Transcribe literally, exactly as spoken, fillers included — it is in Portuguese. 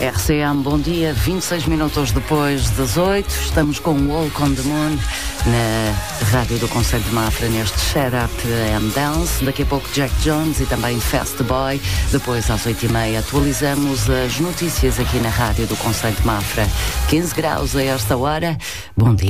R C M, bom dia, vinte e seis minutos depois das oito, estamos com o Walk on the Moon na rádio do Conselho de Mafra neste Shut Up and Dance. Daqui a pouco Jack Jones e também Fast Boy. Depois às oito e meia atualizamos as notícias aqui na rádio do Conselho de Mafra. quinze graus a esta hora. Bom dia.